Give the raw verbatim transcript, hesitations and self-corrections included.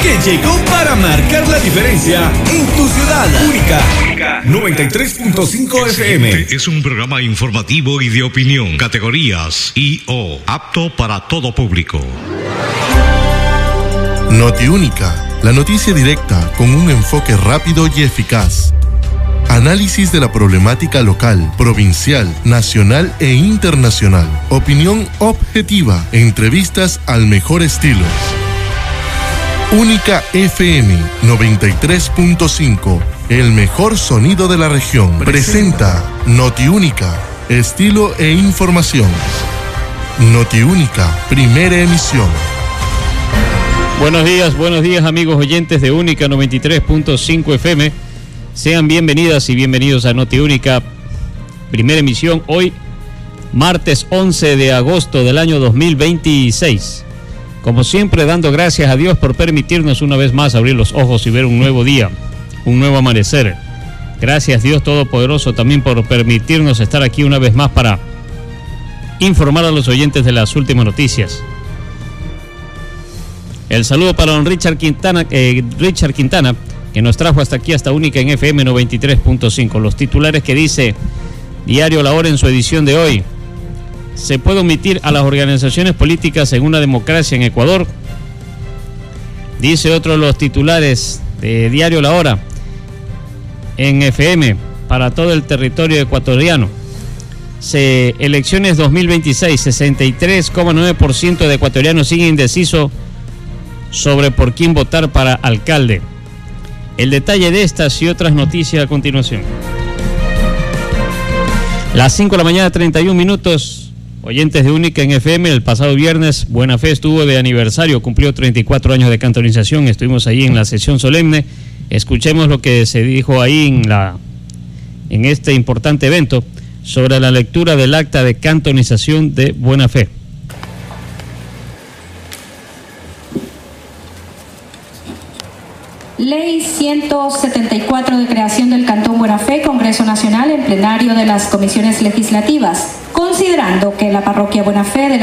que llegó para marcar la diferencia en tu ciudad. Única noventa y tres punto cinco F M. Es un programa informativo y de opinión. Categorías I O, apto para todo público. Notiúnica, la noticia directa con un enfoque rápido y eficaz. Análisis de la problemática local, provincial, nacional e internacional. Opinión objetiva. Entrevistas al mejor estilo. Única F M noventa y tres punto cinco. El mejor sonido de la región. Presenta Notiúnica. Estilo e información. Notiúnica. Primera emisión. Buenos días, buenos días amigos oyentes de Única noventa y tres punto cinco F M. Sean bienvenidas y bienvenidos a Notiúnica, primera emisión, hoy, martes once de agosto del año dos mil veintiséis. Como siempre, dando gracias a Dios por permitirnos una vez más abrir los ojos y ver un nuevo día, un nuevo amanecer. Gracias Dios Todopoderoso también por permitirnos estar aquí una vez más para informar a los oyentes de las últimas noticias. El saludo para don Richard Quintana, eh, Richard Quintana, que nos trajo hasta aquí, hasta Única en F M noventa y tres punto cinco. Los titulares que dice Diario La Hora en su edición de hoy. ¿Se puede omitir a las organizaciones políticas en una democracia en Ecuador? Dice otro de los titulares de Diario La Hora en F M para todo el territorio ecuatoriano. Se, elecciones dos mil veintiséis, sesenta y tres coma nueve por ciento de ecuatorianos siguen indecisos sobre por quién votar para alcalde. El detalle de estas y otras noticias a continuación. Las cinco de la mañana, treinta y un minutos. Oyentes de Única en F M, el pasado viernes Buena Fe estuvo de aniversario, cumplió treinta y cuatro años de cantonización. Estuvimos ahí en la sesión solemne. Escuchemos lo que se dijo ahí en, la, en este importante evento sobre la lectura del acta de cantonización de Buena Fe. Ley ciento setenta y cuatro de creación del Cantón Buena Fe, Congreso Nacional en plenario de las comisiones legislativas, considerando que la parroquia Buena Fe de la